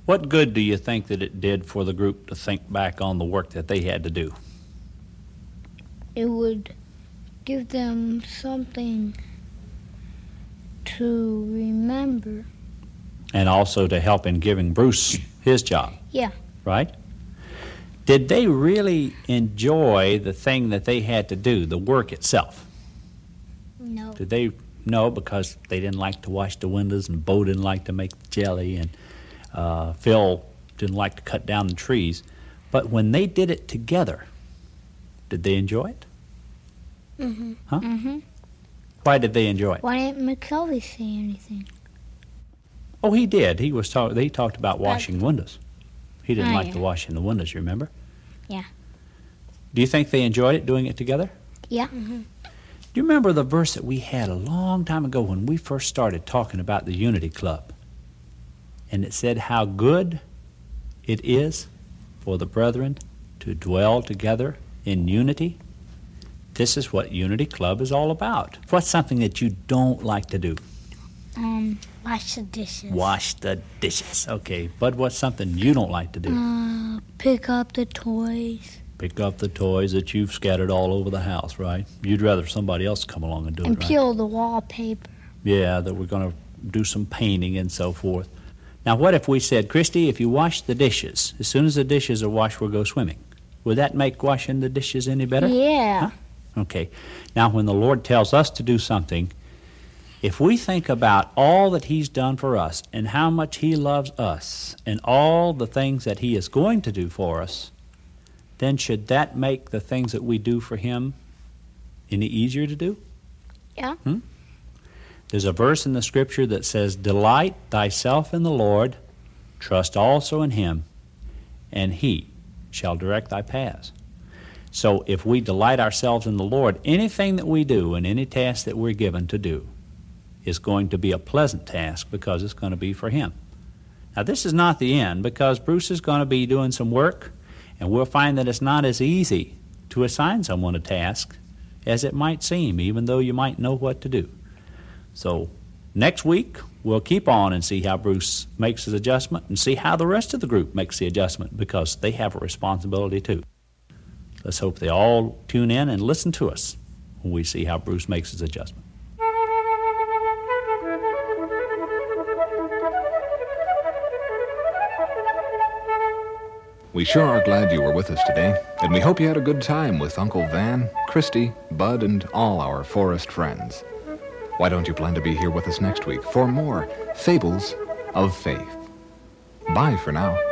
What good do you think that it did for the group to think back on the work that they had to do? It would give them something to remember. And also to help in giving Bruce his job. Yeah. Right? Did they really enjoy the thing that they had to do, the work itself? No. Did they? No, because they didn't like to wash the windows, and Bo didn't like to make the jelly, and Phil didn't like to cut down the trees. But when they did it together, did they enjoy it? Mm-hmm. Huh? Mm-hmm. Why did they enjoy it? Why didn't McKelvey say anything? Oh, he did. He talked about washing windows. He didn't like the washing the windows, you remember? Yeah. Do you think they enjoyed it, doing it together? Yeah. Mm-hmm. Do you remember the verse that we had a long time ago when we first started talking about the Unity Club? And it said how good it is for the brethren to dwell together in unity. This is what Unity Club is all about. What's something that you don't like to do? Wash the dishes. Wash the dishes. Okay, Bud, what's something you don't like to do? Pick up the toys. Pick up the toys that you've scattered all over the house, right? You'd rather somebody else come along and do it, And right? peel the wallpaper. Yeah, that we're going to do some painting and so forth. Now, what if we said, Christy, if you wash the dishes, as soon as the dishes are washed, we'll go swimming. Would that make washing the dishes any better? Yeah. Huh? Okay. Now, when the Lord tells us to do something, if we think about all that He's done for us and how much He loves us and all the things that He is going to do for us, then should that make the things that we do for Him any easier to do? Yeah. There's a verse in the Scripture that says, delight thyself in the Lord, trust also in Him, and He shall direct thy paths. So if we delight ourselves in the Lord, anything that we do and any task that we're given to do is going to be a pleasant task because it's going to be for Him. Now, this is not the end, because Bruce is going to be doing some work, and we'll find that it's not as easy to assign someone a task as it might seem, even though you might know what to do. So next week, we'll keep on and see how Bruce makes his adjustment and see how the rest of the group makes the adjustment, because they have a responsibility too. Let's hope they all tune in and listen to us when we see how Bruce makes his adjustment. We sure are glad you were with us today, and we hope you had a good time with Uncle Van, Christy, Bud, and all our forest friends. Why don't you plan to be here with us next week for more Fables of Faith? Bye for now.